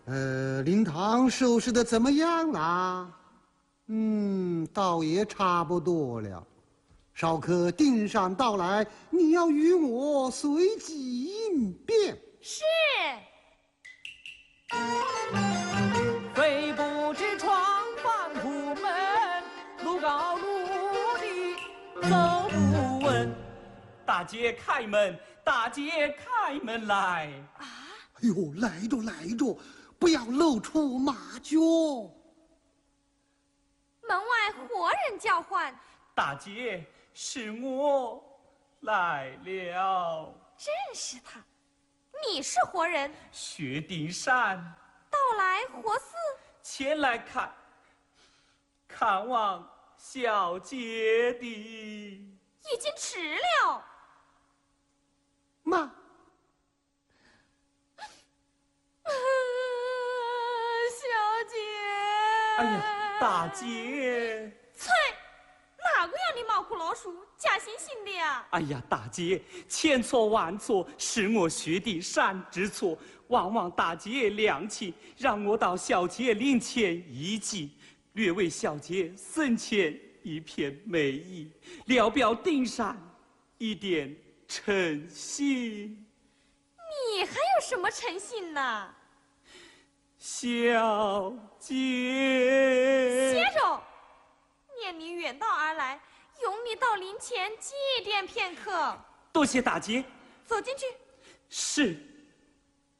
灵堂收拾的怎么样啦？倒也差不多了。少客定上到来，你要与我随即应变。 是。 飞不知窗房户门，路高路低走不稳。大姐开门，大姐开门来！ 哎呦，来着来着，不要露出马脚。 门外活人叫唤。 大姐，是我来了。 真是他，你是活人？ 薛丁山到来活似？ 前来看望小姐的。 已经迟了。 妈。 小姐。 哎呀，大姐。 翠，哪个要你冒苦老鼠假惺惺的呀？ 哎呀，大姐，千错万错，是我薛丁山之错，望大姐谅解，让我到小姐灵前一祭，略为小姐生前一片美意，聊表丁山一点诚信。 你还有什么诚信呢？ 小姐， 歇着！念你远道而来，容你到灵前祭奠片刻。 多谢大姐。 走进去。 是。